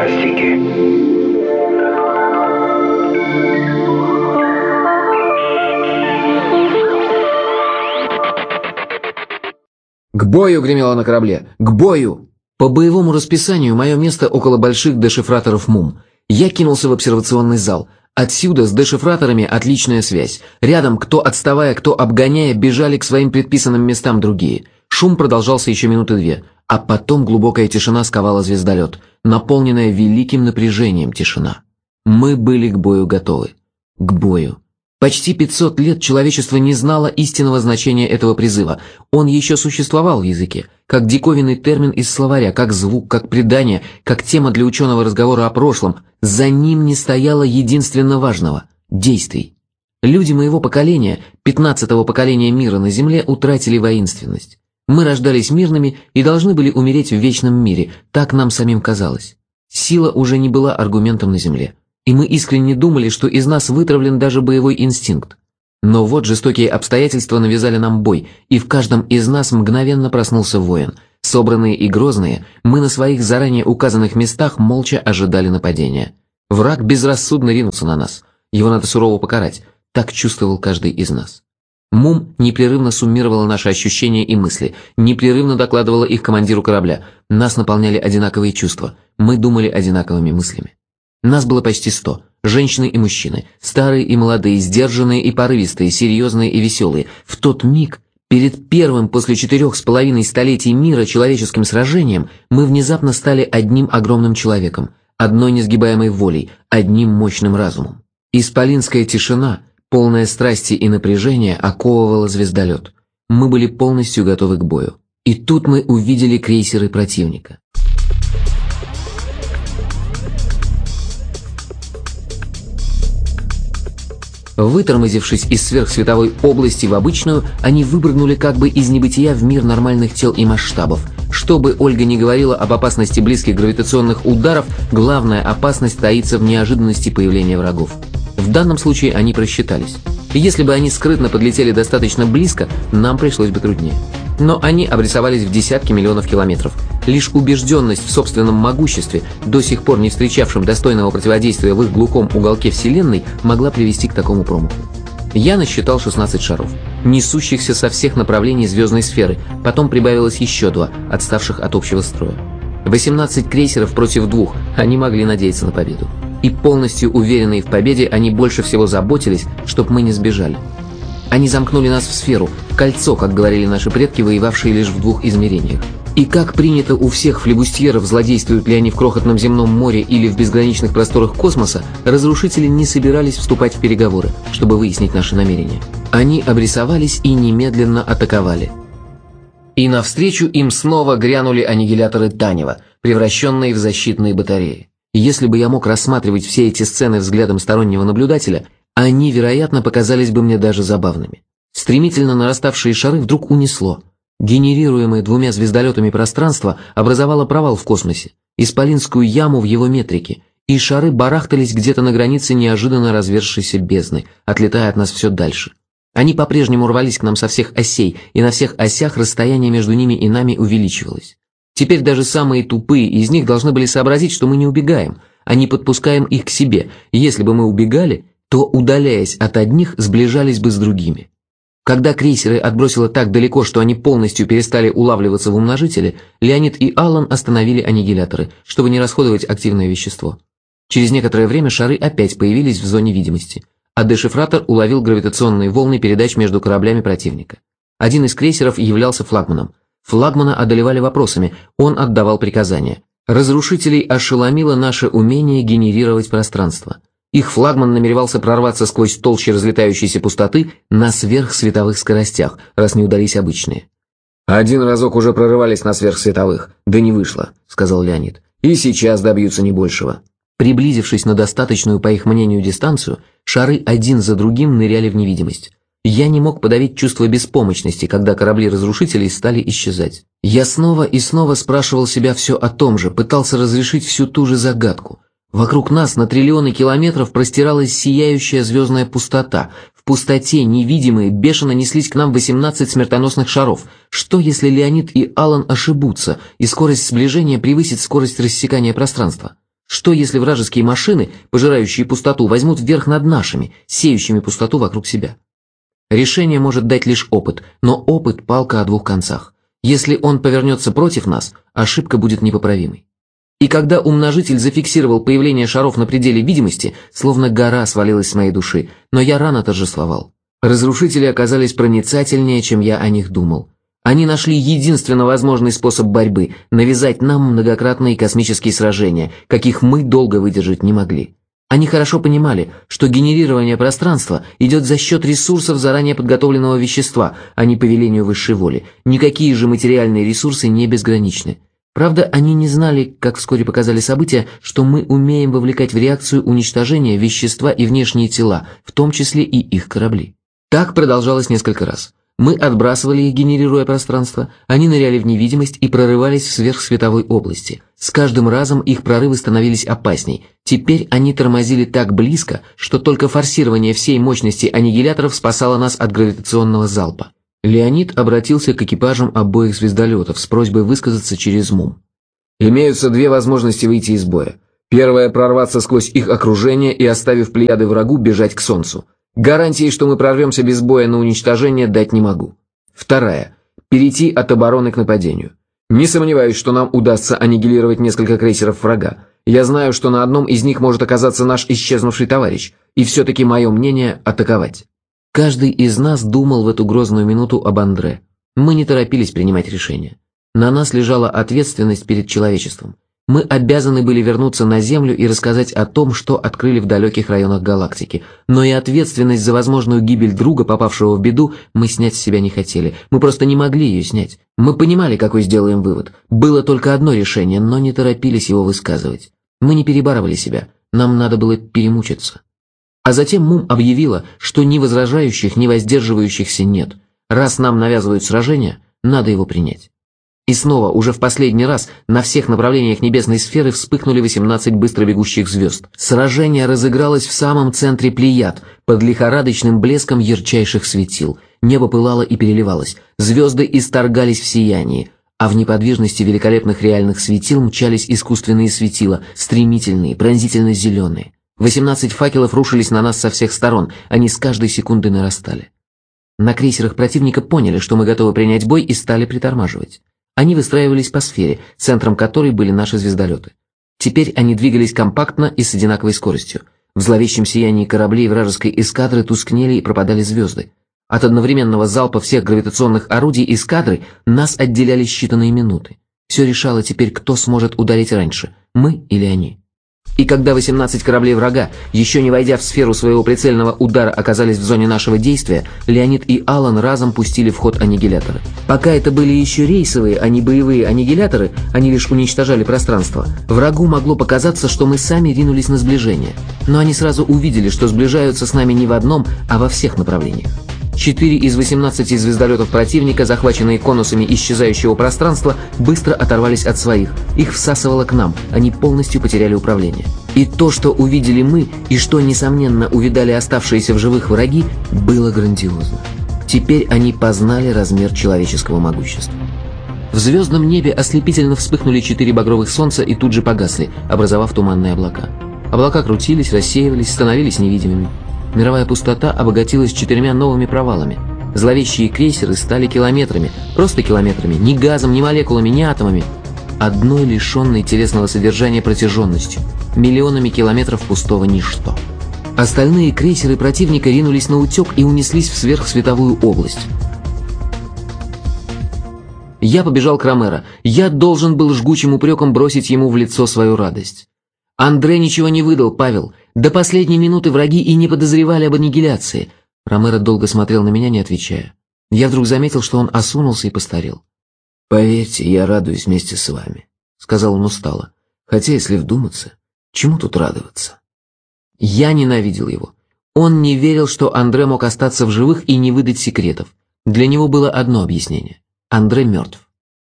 фантастики. «К бою!» — гремело на корабле. «К бою!» По боевому расписанию мое место около больших дешифраторов МУМ. Я кинулся в обсервационный зал. Отсюда с дешифраторами отличная связь. Рядом, кто отставая, кто обгоняя, бежали к своим предписанным местам другие. Шум продолжался еще минуты две. А потом глубокая тишина сковала звездолет. Наполненная великим напряжением тишина. Мы были к бою готовы. К бою. Почти 500 лет человечество не знало истинного значения этого призыва. Он еще существовал в языке, как диковинный термин из словаря, как звук, как предание, как тема для ученого разговора о прошлом. За ним не стояло единственно важного – действий. Люди моего поколения, 15-го поколения мира на Земле, утратили воинственность. Мы рождались мирными и должны были умереть в вечном мире, так нам самим казалось. Сила уже не была аргументом на Земле. И мы искренне думали, что из нас вытравлен даже боевой инстинкт. Но вот жестокие обстоятельства навязали нам бой, и в каждом из нас мгновенно проснулся воин. Собранные и грозные, мы на своих заранее указанных местах молча ожидали нападения. Враг безрассудно ринулся на нас. Его надо сурово покарать. Так чувствовал каждый из нас. МУМ непрерывно суммировала наши ощущения и мысли, непрерывно докладывала их командиру корабля. Нас наполняли одинаковые чувства. Мы думали одинаковыми мыслями. Нас было почти 100. Женщины и мужчины, старые и молодые, сдержанные и порывистые, серьезные и веселые. В тот миг, перед первым после 4,5 столетий мира человеческим сражением, мы внезапно стали одним огромным человеком, одной несгибаемой волей, одним мощным разумом. Исполинская тишина, полная страсти и напряжения, оковывала звездолет. Мы были полностью готовы к бою. И тут мы увидели крейсеры противника. Вытормозившись из сверхсветовой области в обычную, они выпрыгнули как бы из небытия в мир нормальных тел и масштабов. Что бы Ольга ни говорила об опасности близких гравитационных ударов, главная опасность таится в неожиданности появления врагов. В данном случае они просчитались. Если бы они скрытно подлетели достаточно близко, нам пришлось бы труднее. Но они обрисовались в десятки миллионов километров. Лишь убежденность в собственном могуществе, до сих пор не встречавшем достойного противодействия в их глухом уголке Вселенной, могла привести к такому промаху. Я насчитал 16 шаров, несущихся со всех направлений звездной сферы, потом прибавилось еще 2, отставших от общего строя. 18 крейсеров против 2, они могли надеяться на победу. И полностью уверенные в победе, они больше всего заботились, чтобы мы не сбежали. Они замкнули нас в сферу, в кольцо, как говорили наши предки, воевавшие лишь в 2 измерениях. И как принято у всех флебустьеров, злодействуют ли они в крохотном земном море или в безграничных просторах космоса, разрушители не собирались вступать в переговоры, чтобы выяснить наши намерения. Они обрисовались и немедленно атаковали. И навстречу им снова грянули аннигиляторы Танева, превращенные в защитные батареи. Если бы я мог рассматривать все эти сцены взглядом стороннего наблюдателя, они, вероятно, показались бы мне даже забавными. Стремительно нараставшие шары вдруг унесло. Генерируемое 2 звездолетами пространство образовало провал в космосе, исполинскую яму в его метрике, и шары барахтались где-то на границе неожиданно разверзшейся бездны, отлетая от нас все дальше. Они по-прежнему рвались к нам со всех осей, и на всех осях расстояние между ними и нами увеличивалось. Теперь даже самые тупые из них должны были сообразить, что мы не убегаем, а не подпускаем их к себе. Если бы мы убегали, то, удаляясь от одних, сближались бы с другими. Когда крейсеры отбросило так далеко, что они полностью перестали улавливаться в умножителе, Леонид и Аллан остановили аннигиляторы, чтобы не расходовать активное вещество. Через некоторое время шары опять появились в зоне видимости, а дешифратор уловил гравитационные волны передач между кораблями противника. Один из крейсеров являлся флагманом. Флагмана одолевали вопросами, он отдавал приказания. Разрушителей ошеломило наше умение генерировать пространство. Их флагман намеревался прорваться сквозь толщи разлетающейся пустоты на сверхсветовых скоростях, раз не удались обычные. «Один разок уже прорывались на сверхсветовых, да не вышло», — сказал Леонид. «И сейчас добьются не большего». Приблизившись на достаточную, по их мнению, дистанцию, шары один за другим ныряли в невидимость. Я не мог подавить чувство беспомощности, когда корабли разрушителей стали исчезать. Я снова и снова спрашивал себя все о том же, пытался разрешить всю ту же загадку. Вокруг нас на триллионы километров простиралась сияющая звездная пустота. В пустоте, невидимые, бешено неслись к нам 18 смертоносных шаров. Что, если Леонид и Аллан ошибутся, и скорость сближения превысит скорость рассекания пространства? Что если вражеские машины, пожирающие пустоту, возьмут верх над нашими, сеющими пустоту вокруг себя? Решение может дать лишь опыт, но опыт – палка о двух концах. Если он повернется против нас, ошибка будет непоправимой. И когда умножитель зафиксировал появление шаров на пределе видимости, словно гора свалилась с моей души, но я рано торжествовал. Разрушители оказались проницательнее, чем я о них думал. Они нашли единственно возможный способ борьбы – навязать нам многократные космические сражения, каких мы долго выдержать не могли. Они хорошо понимали, что генерирование пространства идет за счет ресурсов заранее подготовленного вещества, а не по велению высшей воли. Никакие же материальные ресурсы не безграничны. Правда, они не знали, как вскоре показали события, что мы умеем вовлекать в реакцию уничтожения вещества и внешние тела, в том числе и их корабли. Так продолжалось несколько раз. Мы отбрасывали их, генерируя пространство, они ныряли в невидимость и прорывались в сверхсветовой области. С каждым разом их прорывы становились опасней. Теперь они тормозили так близко, что только форсирование всей мощности аннигиляторов спасало нас от гравитационного залпа. Леонид обратился к экипажам обоих звездолетов с просьбой высказаться через МУМ. «Имеются две возможности выйти из боя. Первая – прорваться сквозь их окружение и, оставив Плеяды врагу, бежать к Солнцу. Гарантии, что мы прорвемся без боя на уничтожение, дать не могу. Вторая – перейти от обороны к нападению. Не сомневаюсь, что нам удастся аннигилировать несколько крейсеров врага. Я знаю, что на одном из них может оказаться наш исчезнувший товарищ, и все-таки мое мнение – атаковать». Каждый из нас думал в эту грозную минуту об Андре. Мы не торопились принимать решение. На нас лежала ответственность перед человечеством. Мы обязаны были вернуться на Землю и рассказать о том, что открыли в далеких районах галактики. Но и ответственность за возможную гибель друга, попавшего в беду, мы снять с себя не хотели. Мы просто не могли ее снять. Мы понимали, какой сделаем вывод. Было только одно решение, но не торопились его высказывать. Мы не перебарывали себя. Нам надо было перемучиться. А затем МУМ объявила, что ни возражающих, ни воздерживающихся нет. Раз нам навязывают сражение, надо его принять. И снова, уже в последний раз, на всех направлениях небесной сферы вспыхнули 18 быстро бегущих звезд. Сражение разыгралось в самом центре Плеяд, под лихорадочным блеском ярчайших светил. Небо пылало и переливалось, звезды исторгались в сиянии, а в неподвижности великолепных реальных светил мчались искусственные светила, стремительные, пронзительно зеленые. 18 факелов рушились на нас со всех сторон, они с каждой секундой нарастали. На крейсерах противника поняли, что мы готовы принять бой, и стали притормаживать. Они выстраивались по сфере, центром которой были наши звездолеты. Теперь они двигались компактно и с одинаковой скоростью. В зловещем сиянии кораблей вражеской эскадры тускнели и пропадали звезды. От одновременного залпа всех гравитационных орудий эскадры нас отделяли считанные минуты. Все решало теперь, кто сможет ударить раньше, мы или они. И когда 18 кораблей врага, еще не войдя в сферу своего прицельного удара, оказались в зоне нашего действия, Леонид и Алан разом пустили в ход аннигиляторы. Пока это были еще рейсовые, а не боевые аннигиляторы, они лишь уничтожали пространство, врагу могло показаться, что мы сами ринулись на сближение. Но они сразу увидели, что сближаются с нами не в одном, а во всех направлениях. 4 из 18 звездолетов противника, захваченные конусами исчезающего пространства, быстро оторвались от своих. Их всасывало к нам, они полностью потеряли управление. И то, что увидели мы, и что, несомненно, увидали оставшиеся в живых враги, было грандиозно. Теперь они познали размер человеческого могущества. В звездном небе ослепительно вспыхнули 4 багровых солнца и тут же погасли, образовав туманные облака. Облака крутились, рассеивались, становились невидимыми. Мировая пустота обогатилась 4 новыми провалами. Зловещие крейсеры стали километрами, просто километрами, ни газом, ни молекулами, ни атомами. Одной лишенной телесного содержания протяженностью, миллионами километров пустого ничто. Остальные крейсеры противника ринулись на утек и унеслись в сверхсветовую область. Я побежал к Ромеро. Я должен был жгучим упреком бросить ему в лицо свою радость. «Андре ничего не выдал, Павел. До последней минуты враги и не подозревали об аннигиляции». Ромеро долго смотрел на меня, не отвечая. Я вдруг заметил, что он осунулся и постарел. «Поверьте, я радуюсь вместе с вами», — сказал он устало. «Хотя, если вдуматься, чему тут радоваться?» Я ненавидел его. Он не верил, что Андре мог остаться в живых и не выдать секретов. Для него было одно объяснение. Андре мертв.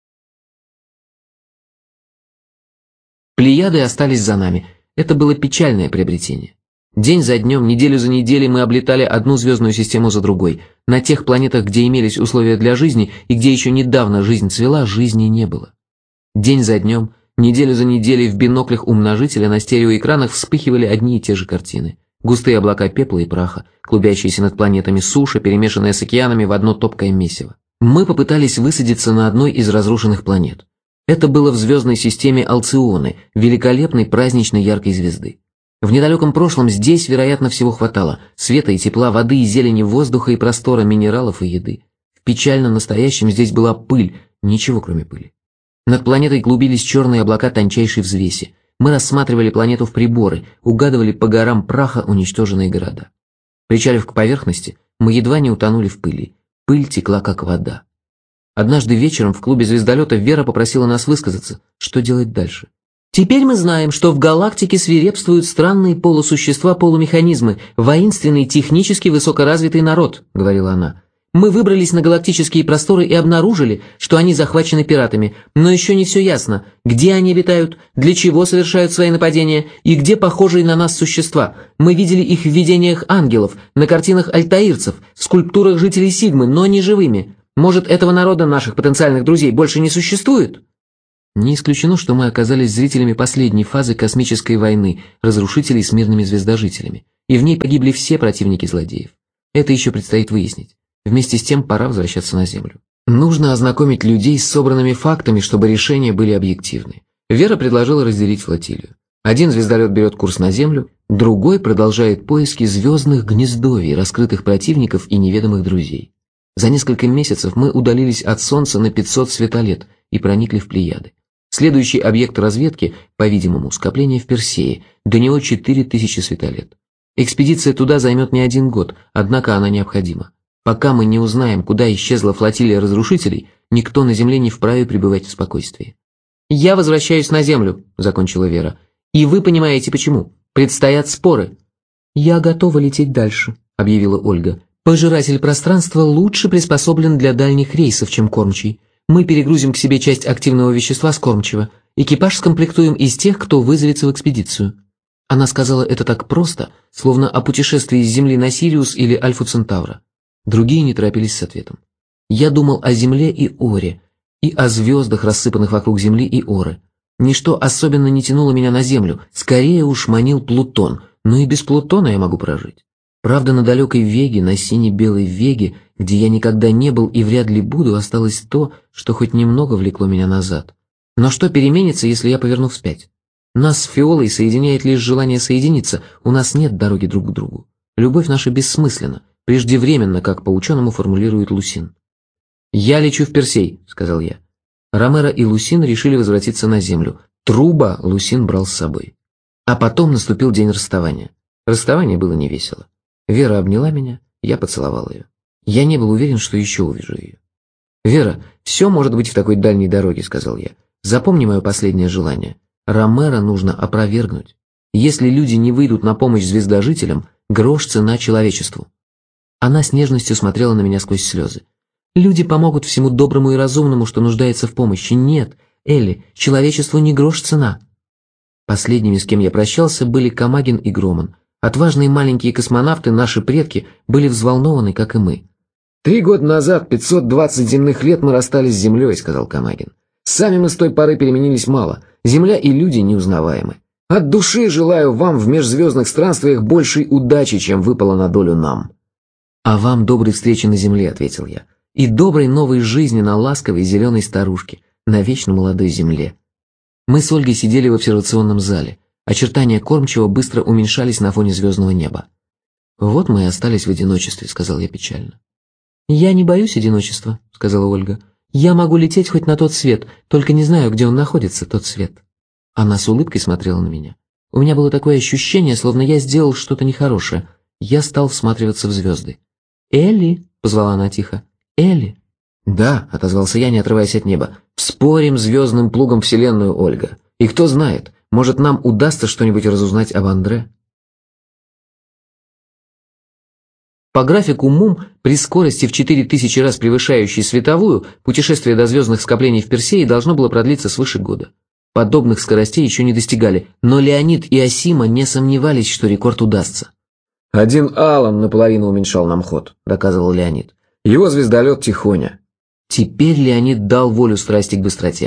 Плеяды остались за нами. Это было печальное приобретение. День за днем, неделю за неделей мы облетали одну звездную систему за другой. На тех планетах, где имелись условия для жизни и где еще недавно жизнь цвела, жизни не было. День за днем, Неделю за неделей в биноклях умножителя на стереоэкранах вспыхивали одни и те же картины. Густые облака пепла и праха, клубящиеся над планетами суша, перемешанная с океанами в одно топкое месиво. Мы попытались высадиться на одной из разрушенных планет. Это было в звездной системе Алционы, великолепной праздничной яркой звезды. В недалеком прошлом здесь, вероятно, всего хватало: света и тепла, воды и зелени, воздуха и простора, минералов и еды. В печально настоящем здесь была пыль, ничего кроме пыли. Над планетой клубились черные облака тончайшей взвеси. Мы рассматривали планету в приборы, угадывали по горам праха уничтоженные города. Причалив к поверхности, мы едва не утонули в пыли. Пыль текла как вода. Однажды вечером в клубе звездолета Вера попросила нас высказаться, что делать дальше. «Теперь мы знаем, что в галактике свирепствуют странные полусущества-полумеханизмы, воинственный, технически высокоразвитый народ», — говорила она. «Мы выбрались на галактические просторы и обнаружили, что они захвачены пиратами, но еще не все ясно, где они обитают, для чего совершают свои нападения и где похожие на нас существа. Мы видели их в видениях ангелов, на картинах альтаирцев, в скульптурах жителей Сигмы, но не живыми. Может, этого народа, наших потенциальных друзей, больше не существует?» Не исключено, что мы оказались зрителями последней фазы космической войны, разрушителей с мирными звездожителями, и в ней погибли все противники злодеев. Это еще предстоит выяснить. Вместе с тем пора возвращаться на Землю. Нужно ознакомить людей с собранными фактами, чтобы решения были объективны. Вера предложила разделить флотилию. Один звездолет берет курс на Землю, другой продолжает поиски звездных гнездовий, раскрытых противников и неведомых друзей. За несколько месяцев мы удалились от Солнца на 500 светолет и проникли в Плеяды. Следующий объект разведки, по-видимому, скопление в Персее, до него 4000 светолет. Экспедиция туда займет не 1 год, однако она необходима. Пока мы не узнаем, куда исчезла флотилия разрушителей, никто на Земле не вправе пребывать в спокойствии. «Я возвращаюсь на Землю», — закончила Вера. «И вы понимаете, почему. Предстоят споры». «Я готова лететь дальше», — объявила Ольга. «Пожиратель пространства лучше приспособлен для дальних рейсов, чем кормчий. Мы перегрузим к себе часть активного вещества с кормчего. Экипаж скомплектуем из тех, кто вызовется в экспедицию». Она сказала это так просто, словно о путешествии с Земли на Сириус или Альфу Центавра. Другие не торопились с ответом. Я думал о Земле и Оре, и о звездах, рассыпанных вокруг Земли и Оры. Ничто особенно не тянуло меня на Землю, скорее уж манил Плутон, но и без Плутона я могу прожить. Правда, на далекой Веге, на сине-белой Веге, где я никогда не был и вряд ли буду, осталось то, что хоть немного влекло меня назад. Но что переменится, если я поверну вспять? Нас с Фиолой соединяет лишь желание соединиться, у нас нет дороги друг к другу. Любовь наша бессмысленна, преждевременно, как по-ученому формулирует Лусин. «Я лечу в Персей», — сказал я. Ромеро и Лусин решили возвратиться на Землю. Труба Лусин брал с собой. А потом наступил день расставания. Расставание было невесело. Вера обняла меня, я поцеловал ее. Я не был уверен, что еще увижу ее. «Вера, все может быть в такой дальней дороге», — сказал я. «Запомни мое последнее желание. Ромеро нужно опровергнуть. Если люди не выйдут на помощь звездожителям, грош цена человечеству». Она с нежностью смотрела на меня сквозь слезы. «Люди помогут всему доброму и разумному, что нуждается в помощи. Нет, Элли, человечеству не грош цена». Последними, с кем я прощался, были Камагин и Громан. Отважные маленькие космонавты, наши предки, были взволнованы, как и мы. 3 года назад, 520 земных лет, мы расстались с Землей, — сказал Камагин. Сами мы с той поры переменились мало. Земля и люди неузнаваемы. От души желаю вам в межзвездных странствиях большей удачи, чем выпало на долю нам. «А вам доброй встречи на Земле», — ответил я. «И доброй новой жизни на ласковой зеленой старушке, на вечно молодой Земле». Мы с Ольгой сидели в обсервационном зале. Очертания кормчего быстро уменьшались на фоне звездного неба. «Вот мы и остались в одиночестве», — сказал я печально. «Я не боюсь одиночества», — сказала Ольга. «Я могу лететь хоть на тот свет, только не знаю, где он находится, тот свет». Она с улыбкой смотрела на меня. У меня было такое ощущение, словно я сделал что-то нехорошее. Я стал всматриваться в звезды. «Элли», — позвала она тихо, — «Элли». «Да», — отозвался я, не отрываясь от неба. «Вспорим звездным плугом Вселенную, Ольга. И кто знает, может, нам удастся что-нибудь разузнать об Андре?» По графику МУМ, при скорости в 4000 раз превышающей световую, путешествие до звездных скоплений в Персее должно было продлиться свыше года. Подобных скоростей еще не достигали, но Леонид и Асима не сомневались, что рекорд удастся. «Один Алан наполовину уменьшал нам ход», — доказывал Леонид. «Его звездолет Тихоня». Теперь Леонид дал волю страсти к быстроте.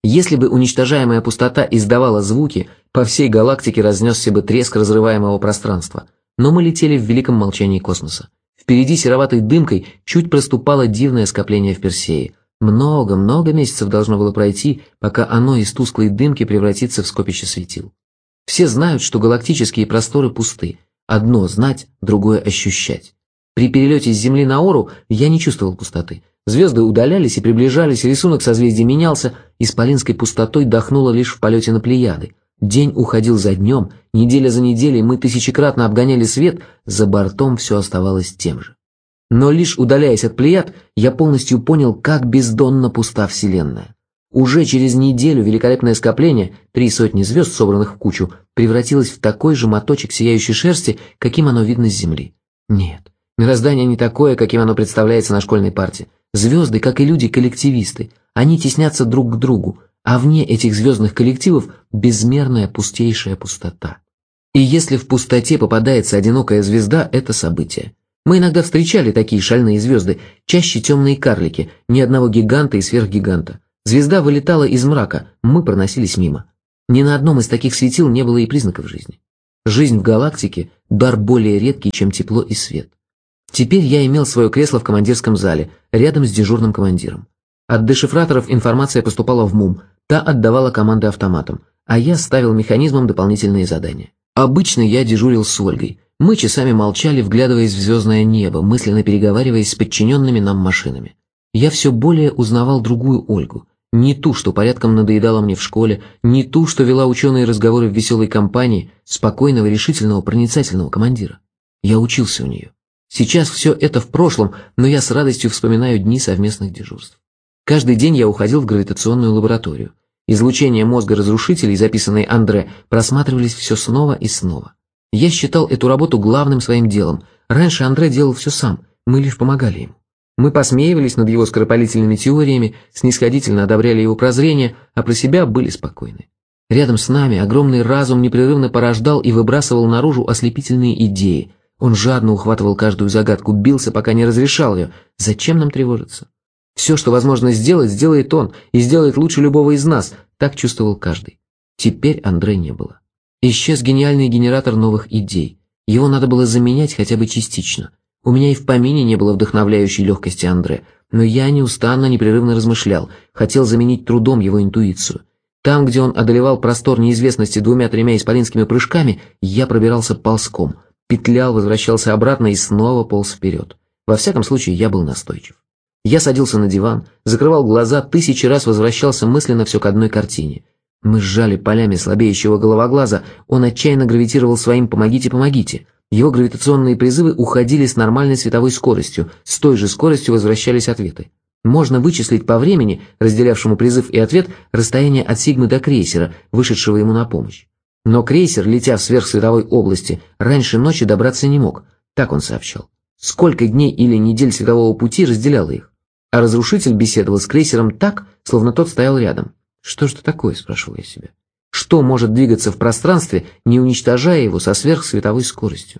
Если бы уничтожаемая пустота издавала звуки, по всей галактике разнесся бы треск разрываемого пространства. Но мы летели в великом молчании космоса. Впереди сероватой дымкой чуть проступало дивное скопление в Персее. Много-много месяцев должно было пройти, пока оно из тусклой дымки превратится в скопище светил. Все знают, что галактические просторы пусты. Одно знать, другое ощущать. При перелете с Земли на Ору я не чувствовал пустоты. Звезды удалялись и приближались, рисунок созвездий менялся, исполинской пустотой дохнуло лишь в полете на Плеяды. День уходил за днем, неделя за неделей мы тысячекратно обгоняли свет, за бортом все оставалось тем же. Но лишь удаляясь от Плеяд, я полностью понял, как бездонно пуста Вселенная. Уже через неделю великолепное скопление, 300 звезд, собранных в кучу, превратилось в такой же моточек сияющей шерсти, каким оно видно с Земли. Нет, мироздание не такое, каким оно представляется на школьной парте. Звезды, как и люди, коллективисты. Они теснятся друг к другу, а вне этих звездных коллективов безмерная пустейшая пустота. И если в пустоте попадается одинокая звезда, это событие. Мы иногда встречали такие шальные звезды, чаще темные карлики, ни одного гиганта и сверхгиганта. Звезда вылетала из мрака, мы проносились мимо. Ни на одном из таких светил не было и признаков жизни. Жизнь в галактике – дар более редкий, чем тепло и свет. Теперь я имел свое кресло в командирском зале, рядом с дежурным командиром. От дешифраторов информация поступала в МУМ, та отдавала команды автоматом, а я ставил механизмам дополнительные задания. Обычно я дежурил с Ольгой. Мы часами молчали, вглядываясь в звездное небо, мысленно переговариваясь с подчиненными нам машинами. Я все более узнавал другую Ольгу. Не ту, что порядком надоедала мне в школе, не ту, что вела ученые разговоры в веселой компании, спокойного, решительного, проницательного командира. Я учился у нее. Сейчас все это в прошлом, но я с радостью вспоминаю дни совместных дежурств. Каждый день я уходил в гравитационную лабораторию. Излучения мозга разрушителей, записанные Андре, просматривались все снова и снова. Я считал эту работу главным своим делом. Раньше Андре делал все сам, мы лишь помогали ему. Мы посмеивались над его скоропалительными теориями, снисходительно одобряли его прозрения, а про себя были спокойны. Рядом с нами огромный разум непрерывно порождал и выбрасывал наружу ослепительные идеи. Он жадно ухватывал каждую загадку, бился, пока не разрешал ее. Зачем нам тревожиться? Все, что возможно сделать, сделает он, и сделает лучше любого из нас, так чувствовал каждый. Теперь Андре не было. Исчез гениальный генератор новых идей. Его надо было заменять хотя бы частично. У меня и в помине не было вдохновляющей легкости Андре, но я неустанно, непрерывно размышлял, хотел заменить трудом его интуицию. Там, где он одолевал простор неизвестности 2-3 исполинскими прыжками, я пробирался ползком, петлял, возвращался обратно и снова полз вперед. Во всяком случае, я был настойчив. Я садился на диван, закрывал глаза, 1000 раз возвращался мысленно все к одной картине. Мы сжали полями слабеющего головоглаза, он отчаянно гравитировал своим «помогите, помогите». Его гравитационные призывы уходили с нормальной световой скоростью, с той же скоростью возвращались ответы. Можно вычислить по времени, разделявшему призыв и ответ, расстояние от Сигмы до крейсера, вышедшего ему на помощь. Но крейсер, летя в сверхсветовой области, раньше ночи добраться не мог, так он сообщал. Сколько дней или недель светового пути разделяло их? А разрушитель беседовал с крейсером так, словно тот стоял рядом. «Что ж это такое?» – спрашивал я себя. «Что может двигаться в пространстве, не уничтожая его со сверхсветовой скоростью?»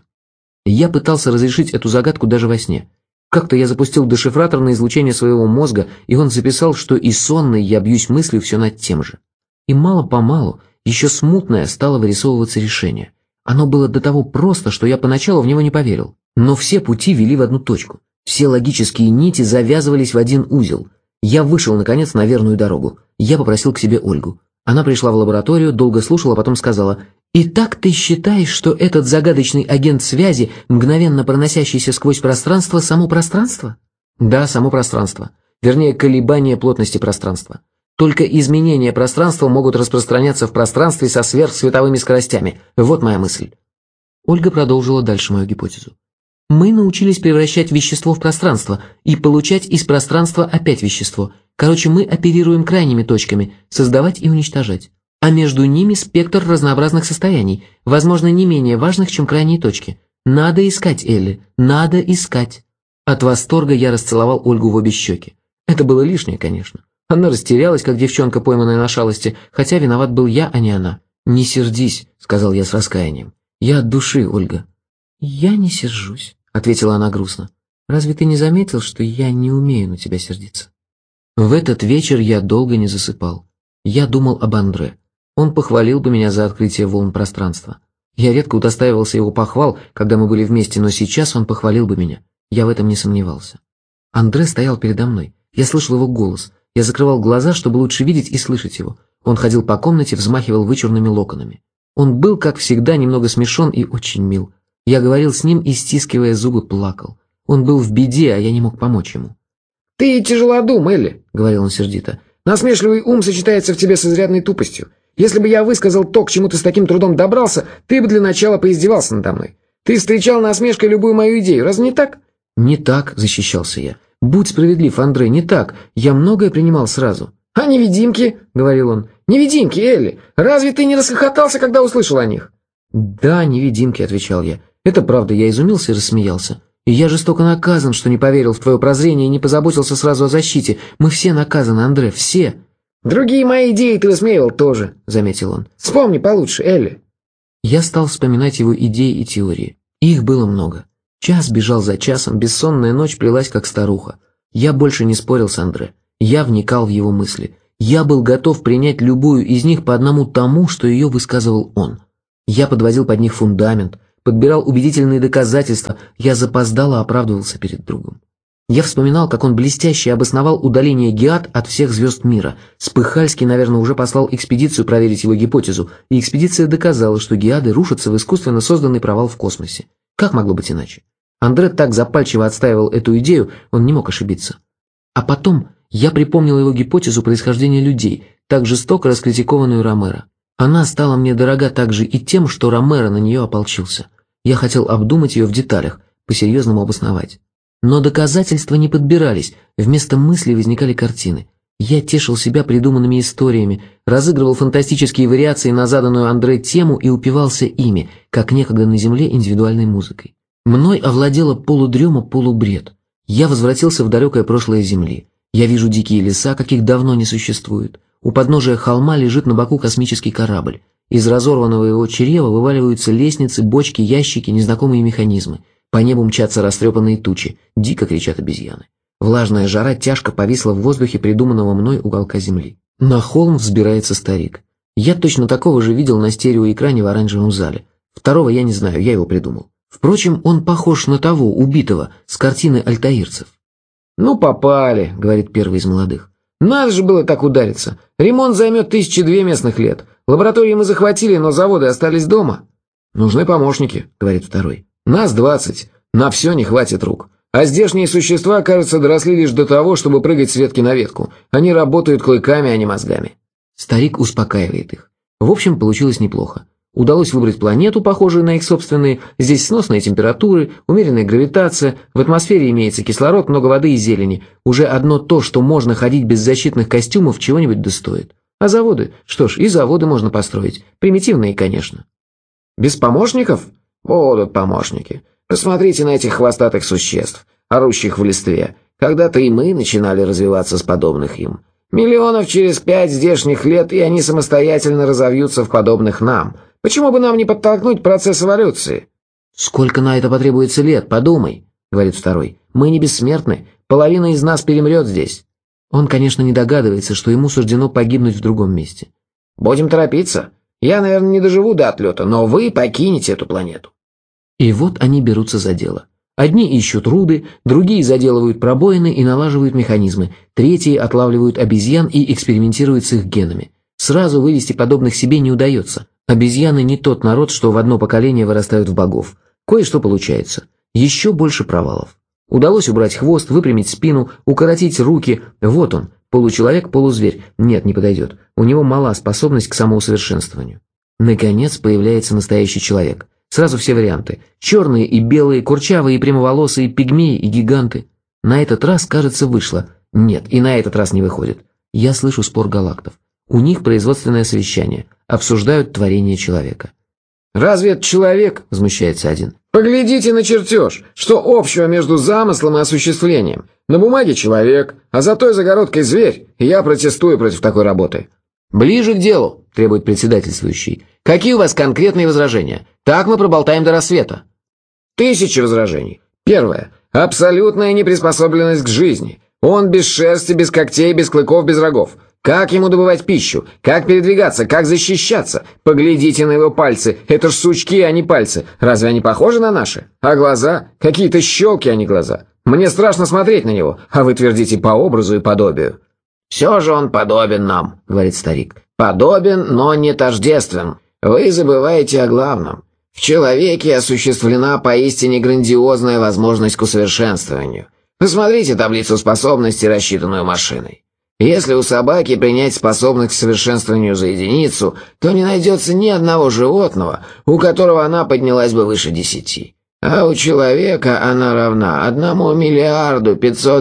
Я пытался разрешить эту загадку даже во сне. Как-то я запустил дешифратор на излучение своего мозга, и он записал, что и сонный я бьюсь мыслью все над тем же. И мало-помалу, еще смутное, стало вырисовываться решение. Оно было до того просто, что я поначалу в него не поверил. Но все пути вели в одну точку. Все логические нити завязывались в один узел. Я вышел, наконец, на верную дорогу. Я попросил к себе Ольгу. Она пришла в лабораторию, долго слушала, потом сказала: «Итак, ты считаешь, что этот загадочный агент связи, мгновенно проносящийся сквозь пространство, само пространство?» «Да, само пространство. Вернее, колебания плотности пространства. Только изменения пространства могут распространяться в пространстве со сверхсветовыми скоростями. Вот моя мысль». Ольга продолжила дальше мою гипотезу. «Мы научились превращать вещество в пространство и получать из пространства опять вещество. Короче, мы оперируем крайними точками, создавать и уничтожать. А между ними спектр разнообразных состояний, возможно, не менее важных, чем крайние точки. Надо искать, Элли, надо искать». От восторга я расцеловал Ольгу в обе щеки. Это было лишнее, конечно. Она растерялась, как девчонка, пойманная на шалости, хотя виноват был я, а не она. «Не сердись», — сказал я с раскаянием. «Я от души, Ольга». «Я не сержусь», — ответила она грустно. «Разве ты не заметил, что я не умею на тебя сердиться?» В этот вечер я долго не засыпал. Я думал об Андре. Он похвалил бы меня за открытие волн пространства. Я редко удостаивался его похвал, когда мы были вместе, но сейчас он похвалил бы меня. Я в этом не сомневался. Андре стоял передо мной. Я слышал его голос. Я закрывал глаза, чтобы лучше видеть и слышать его. Он ходил по комнате, взмахивал вычурными локонами. Он был, как всегда, немного смешон и очень мил. Я говорил с ним и, стискивая зубы, плакал. Он был в беде, а я не мог помочь ему. «Ты тяжелодум, Элли», — говорил он сердито. «Насмешливый ум сочетается в тебе с изрядной тупостью. Если бы я высказал то, к чему ты с таким трудом добрался, ты бы для начала поиздевался надо мной. Ты встречал насмешкой любую мою идею, разве не так?» «Не так», — защищался я. «Будь справедлив, Андрей, не так. Я многое принимал сразу». «А невидимки?» — говорил он. «Невидимки, Элли! Разве ты не расхохотался, когда услышал о них?» «Да, невидимки», — отвечал я. «Это правда, я изумился и рассмеялся. И я жестоко наказан, что не поверил в твое прозрение и не позаботился сразу о защите. Мы все наказаны, Андре, все». «Другие мои идеи ты высмеивал тоже», — заметил он. «Вспомни получше, Элли». Я стал вспоминать его идеи и теории. Их было много. Час бежал за часом, бессонная ночь плелась, как старуха. Я больше не спорил с Андре. Я вникал в его мысли. Я был готов принять любую из них по одному тому, что ее высказывал он. Я подводил под них фундамент, подбирал убедительные доказательства, я запоздало оправдывался перед другом. Я вспоминал, как он блестяще обосновал удаление Геат от всех звезд мира. Спыхальский, наверное, уже послал экспедицию проверить его гипотезу, и экспедиция доказала, что Геады рушатся в искусственно созданный провал в космосе. Как могло быть иначе? Андре так запальчиво отстаивал эту идею, он не мог ошибиться. А потом я припомнил его гипотезу происхождения людей, так жестоко раскритикованную Ромеро. Она стала мне дорога также и тем, что Ромеро на нее ополчился. Я хотел обдумать ее в деталях, по-серьезному обосновать. Но доказательства не подбирались, вместо мыслей возникали картины. Я тешил себя придуманными историями, разыгрывал фантастические вариации на заданную Андре тему и упивался ими, как некогда на Земле индивидуальной музыкой. Мной овладела полудрема, полубред. Я возвратился в далекое прошлое Земли. Я вижу дикие леса, каких давно не существует. У подножия холма лежит на боку космический корабль. Из разорванного его чрева вываливаются лестницы, бочки, ящики, незнакомые механизмы. По небу мчатся растрепанные тучи, дико кричат обезьяны. Влажная жара тяжко повисла в воздухе придуманного мной уголка земли. На холм взбирается старик. Я точно такого же видел на стереоэкране в оранжевом зале. Второго я не знаю, я его придумал. Впрочем, он похож на того, убитого, с картины альтаирцев. «Ну, попали», — говорит первый из молодых. «Надо же было так удариться. Ремонт займет 1002 местных лет. Лаборатории мы захватили, но заводы остались дома». «Нужны помощники», — говорит второй. «Нас 20. На все не хватит рук. А здешние существа, кажется, доросли лишь до того, чтобы прыгать с ветки на ветку. Они работают клыками, а не мозгами». Старик успокаивает их. В общем, получилось неплохо. Удалось выбрать планету, похожую на их собственные. Здесь сносные температуры, умеренная гравитация, в атмосфере имеется кислород, много воды и зелени. Уже одно то, что можно ходить без защитных костюмов, чего-нибудь достоит. А заводы? Что ж, и заводы можно построить. Примитивные, конечно. «Без помощников? Будут помощники. Посмотрите на этих хвостатых существ, орущих в листве. Когда-то и мы начинали развиваться с подобных им. Миллионов через 5 здешних лет, и они самостоятельно разовьются в подобных нам. Почему бы нам не подтолкнуть процесс эволюции?» «Сколько на это потребуется лет, подумай», — говорит второй. «Мы не бессмертны, половина из нас перемрет здесь». Он, конечно, не догадывается, что ему суждено погибнуть в другом месте. «Будем торопиться. Я, наверное, не доживу до отлета, но вы покинете эту планету». И вот они берутся за дело. Одни ищут руды, другие заделывают пробоины и налаживают механизмы, третьи отлавливают обезьян и экспериментируют с их генами. Сразу вывести подобных себе не удается. Обезьяны не тот народ, что в одно поколение вырастают в богов. Кое-что получается. Еще больше провалов. Удалось убрать хвост, выпрямить спину, укоротить руки. Вот он, получеловек, полузверь. Нет, не подойдет. У него мала способность к самоусовершенствованию. Наконец появляется настоящий человек. Сразу все варианты. Черные и белые, курчавые и прямоволосые, пигмеи и гиганты. На этот раз, кажется, вышло. Нет, и на этот раз не выходит. Я слышу спор галактов. У них производственное совещание. Обсуждают творение человека. «Разве это человек?» – возмущается один. «Поглядите на чертеж. Что общего между замыслом и осуществлением? На бумаге человек, а за той загородкой зверь. И я протестую против такой работы». «Ближе к делу», – требует председательствующий. «Какие у вас конкретные возражения? Так мы проболтаем до рассвета». 1000 возражений. Первое. Абсолютная неприспособленность к жизни. Он без шерсти, без когтей, без клыков, без рогов. Как ему добывать пищу? Как передвигаться? Как защищаться? Поглядите на его пальцы. Это ж сучки, а не пальцы. Разве они похожи на наши? А глаза? Какие-то щелки, а не глаза. Мне страшно смотреть на него, а вы твердите по образу и подобию». «Все же он подобен нам», — говорит старик. «Подобен, но не тождествен. Вы забываете о главном. В человеке осуществлена поистине грандиозная возможность к усовершенствованию. Посмотрите таблицу способностей, рассчитанную машиной. Если у собаки принять способность к совершенствованию за единицу, то не найдется ни одного животного, у которого она поднялась бы выше 10. А у человека она равна 1 миллиарду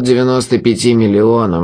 595 миллионам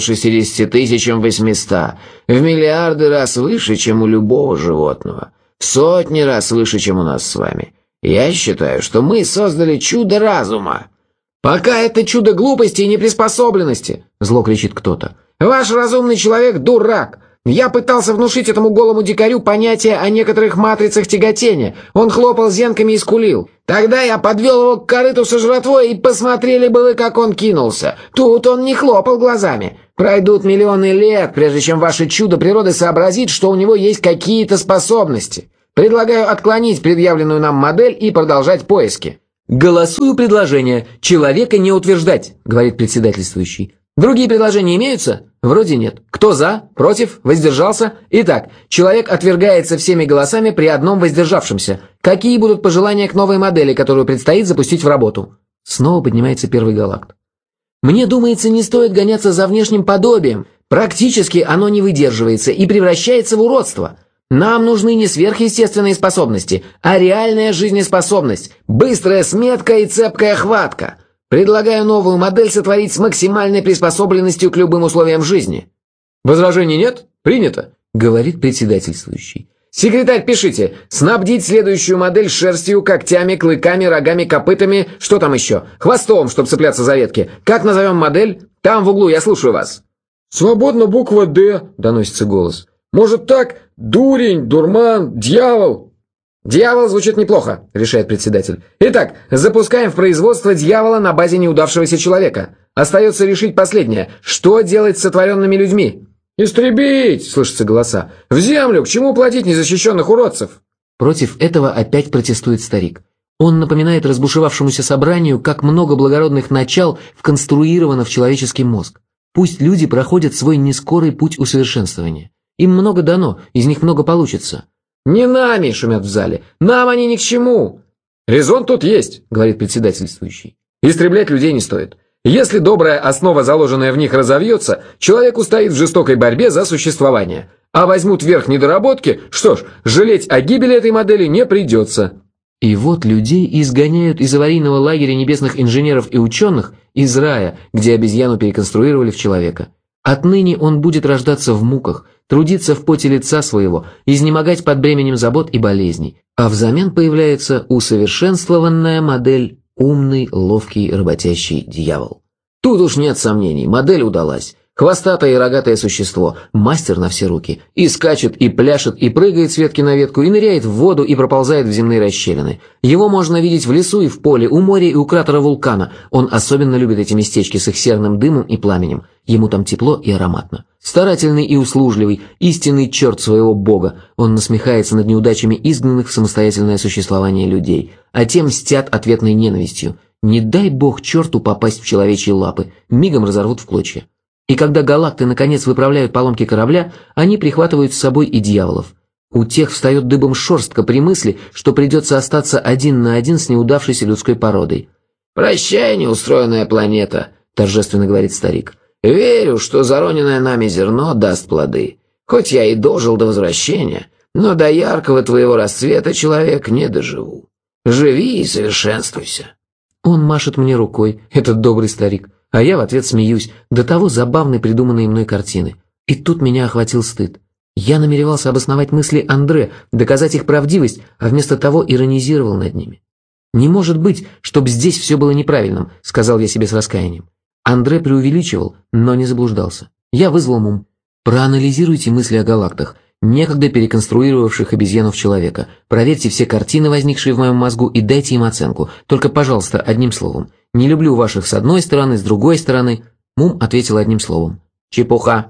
660 тысячам 800, в миллиарды раз выше, чем у любого животного, в сотни раз выше, чем у нас с вами. Я считаю, что мы создали чудо разума». «Пока это чудо глупости и неприспособленности», — зло кричит кто-то. «Ваш разумный человек — дурак. Я пытался внушить этому голому дикарю понятие о некоторых матрицах тяготения. Он хлопал зенками и скулил. Тогда я подвел его к корыту со жратвой, и посмотрели бы вы, как он кинулся. Тут он не хлопал глазами. Пройдут миллионы лет, прежде чем ваше чудо природы сообразит, что у него есть какие-то способности. Предлагаю отклонить предъявленную нам модель и продолжать поиски». «Голосую предложение. Человека не утверждать», — говорит председательствующий. «Другие предложения имеются? Вроде нет. Кто за? Против? Воздержался? Итак, человек отвергается всеми голосами при одном воздержавшемся. Какие будут пожелания к новой модели, которую предстоит запустить в работу?» Снова поднимается первый галакт. «Мне думается, не стоит гоняться за внешним подобием. Практически оно не выдерживается и превращается в уродство. Нам нужны не сверхъестественные способности, а реальная жизнеспособность, быстрая сметка и цепкая хватка. Предлагаю новую модель сотворить с максимальной приспособленностью к любым условиям жизни». «Возражений нет? Принято», — говорит председательствующий. «Секретарь, пишите. Снабдить следующую модель шерстью, когтями, клыками, рогами, копытами, что там еще? Хвостом, чтобы цепляться за ветки. Как назовем модель? Там в углу, я слушаю вас». «Свободно буква «Д», — доносится голос. «Может так? Дурень, дурман, дьявол». «Дьявол» звучит неплохо, решает председатель. «Итак, запускаем в производство дьявола на базе неудавшегося человека. Остается решить последнее. Что делать с сотворенными людьми?» «Истребить!» — слышатся голоса. «В землю! К чему плодить незащищенных уродцев?» Против этого опять протестует старик. Он напоминает разбушевавшемуся собранию, как много благородных начал вконструировано в человеческий мозг. Пусть люди проходят свой нескорый путь усовершенствования. Им много дано, из них много получится. «Не нами!» — шумят в зале. «Нам они ни к чему!» «Резон тут есть», — говорит председательствующий. «Истреблять людей не стоит. Если добрая основа, заложенная в них, разовьется, человек устоит в жестокой борьбе за существование. А возьмут верх недоработки, что ж, жалеть о гибели этой модели не придется». И вот людей изгоняют из аварийного лагеря небесных инженеров и ученых из рая, где обезьяну переконструировали в человека. Отныне он будет рождаться в муках, трудиться в поте лица своего, изнемогать под бременем забот и болезней. А взамен появляется усовершенствованная модель «умный, ловкий, работящий дьявол». Тут уж нет сомнений, модель удалась. Хвостатое и рогатое существо, мастер на все руки, и скачет, и пляшет, и прыгает с ветки на ветку, и ныряет в воду, и проползает в земные расщелины. Его можно видеть в лесу и в поле, у моря и у кратера вулкана. Он особенно любит эти местечки с их серным дымом и пламенем. Ему там тепло и ароматно. Старательный и услужливый, истинный черт своего бога. Он насмехается над неудачами изгнанных в самостоятельное существование людей, а те мстят ответной ненавистью. Не дай бог черту попасть в человечьи лапы, мигом разорвут в клочья. И когда галакты наконец выправляют поломки корабля, они прихватывают с собой и дьяволов. У тех встает дыбом шерстка при мысли, что придется остаться один на один с неудавшейся людской породой. «Прощай, неустроенная планета», — торжественно говорит старик. «Верю, что зароненное нами зерно даст плоды. Хоть я и дожил до возвращения, но до яркого твоего расцвета, человек, не доживу. Живи и совершенствуйся». Он машет мне рукой, этот добрый старик. А я в ответ смеюсь, до того забавной придуманной мной картины. И тут меня охватил стыд. Я намеревался обосновать мысли Андре, доказать их правдивость, а вместо того иронизировал над ними. «Не может быть, чтобы здесь все было неправильным», — сказал я себе с раскаянием. Андре преувеличивал, но не заблуждался. Я вызвал ум. Проанализируйте мысли о галактах, некогда переконструировавших обезьяну в человека. Проверьте все картины, возникшие в моем мозгу, и дайте им оценку. Только, пожалуйста, одним словом. Не люблю ваших с одной стороны, с другой стороны. Мум ответил одним словом. Чепуха.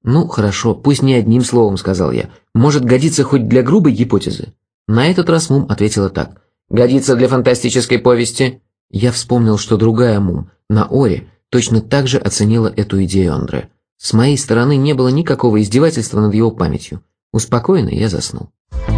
«Ну, хорошо, пусть не одним словом», — сказал я. «Может, годится хоть для грубой гипотезы?» На этот раз Мум ответила так. «Годится для фантастической повести». Я вспомнил, что другая Мум, на Оре, точно так же оценила эту идею Андре. С моей стороны не было никакого издевательства над его памятью. Успокоенный я заснул.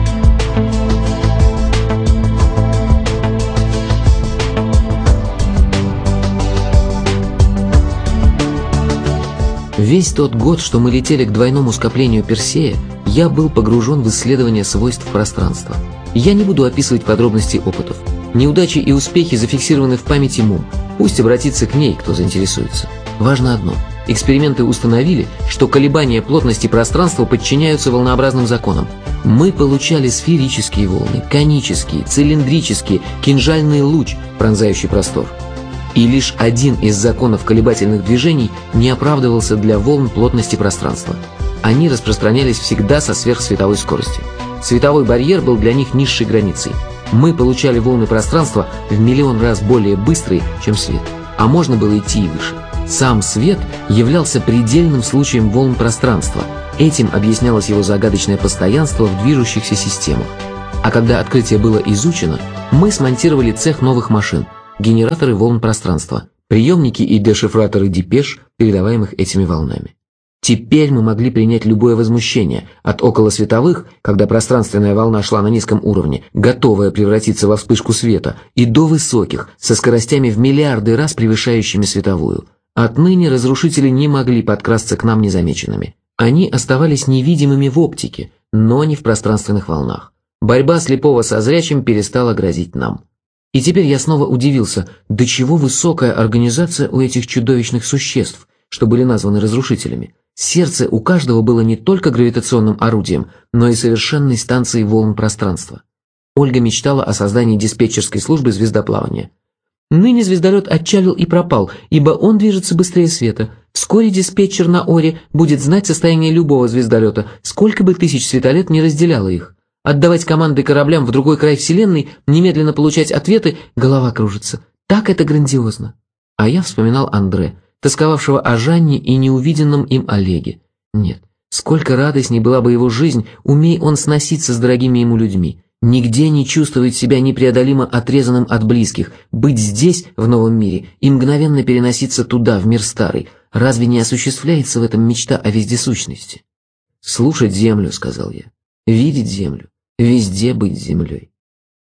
Весь тот год, что мы летели к двойному скоплению Персея, я был погружен в исследование свойств пространства. Я не буду описывать подробности опытов. Неудачи и успехи зафиксированы в памяти Мум. Пусть обратится к ней, кто заинтересуется. Важно одно. Эксперименты установили, что колебания плотности пространства подчиняются волнообразным законам. Мы получали сферические волны, конические, цилиндрические, кинжальный луч, пронзающий простор. И лишь один из законов колебательных движений не оправдывался для волн плотности пространства. Они распространялись всегда со сверхсветовой скоростью. Световой барьер был для них низшей границей. Мы получали волны пространства в миллион раз более быстрые, чем свет. А можно было идти и выше. Сам свет являлся предельным случаем волн пространства. Этим объяснялось его загадочное постоянство в движущихся системах. А когда открытие было изучено, мы смонтировали цех новых машин, генераторы волн пространства, приемники и дешифраторы депеш, передаваемых этими волнами. Теперь мы могли принять любое возмущение, от околосветовых, когда пространственная волна шла на низком уровне, готовая превратиться во вспышку света, и до высоких, со скоростями в миллиарды раз превышающими световую. Отныне разрушители не могли подкрасться к нам незамеченными. Они оставались невидимыми в оптике, но не в пространственных волнах. Борьба слепого со зрячим перестала грозить нам. И теперь я снова удивился, до чего высокая организация у этих чудовищных существ, что были названы разрушителями. Сердце у каждого было не только гравитационным орудием, но и совершенной станцией волн пространства. Ольга мечтала о создании диспетчерской службы звездоплавания. Ныне звездолет отчалил и пропал, ибо он движется быстрее света. Вскоре диспетчер на Оре будет знать состояние любого звездолета, сколько бы тысяч светолет не разделяло их. Отдавать команды кораблям в другой край Вселенной, немедленно получать ответы, голова кружится. Так это грандиозно. А я вспоминал Андре, тосковавшего о Жанне и неувиденном им Олеге. Нет, сколько радостней была бы его жизнь, умей он сноситься с дорогими ему людьми. Нигде не чувствовать себя непреодолимо отрезанным от близких, быть здесь, в новом мире, и мгновенно переноситься туда, в мир старый. Разве не осуществляется в этом мечта о вездесущности? «Слушать землю», — сказал я, — «видеть землю, везде быть землей».